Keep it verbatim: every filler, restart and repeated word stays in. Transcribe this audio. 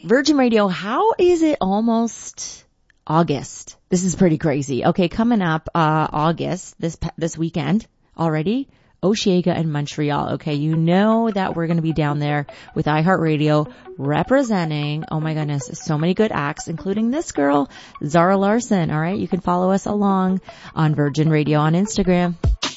Virgin Radio, how is it almost August? This is pretty crazy. Okay, coming up, uh, August, this, this weekend already, Osheaga and Montreal. Okay, you know that we're going to be down there with iHeartRadio representing, oh my goodness, so many good acts, including this girl, Zara Larson. All right, you can follow us along on Virgin Radio on Instagram.